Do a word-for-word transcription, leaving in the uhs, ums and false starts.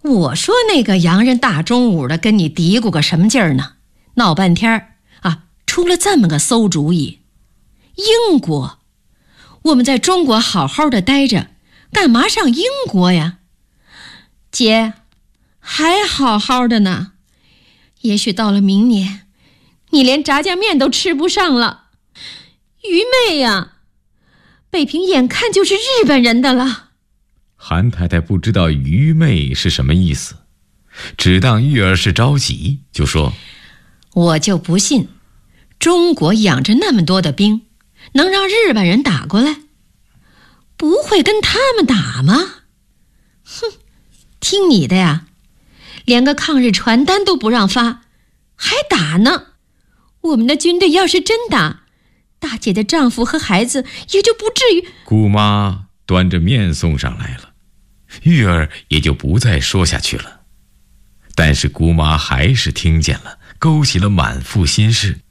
我说那个洋人大中午的跟你嘀咕个什么劲儿呢？闹半天啊，出了这么个馊主意。英国，我们在中国好好的待着，干嘛上英国呀？姐，还好好的呢，也许到了明年，你连炸酱面都吃不上了。愚昧呀，北平眼看就是日本人的了。 韩太太不知道愚昧是什么意思，只当玉儿是着急，就说： 我就不信中国养着那么多的兵，能让日本人打过来？不会跟他们打吗？哼，听你的呀，连个抗日传单都不让发，还打呢。我们的军队要是真打，大姐的丈夫和孩子也就不至于。 姑妈端着面送上来了，玉儿也就不再说下去了。但是姑妈还是听见了，勾起了满腹心事。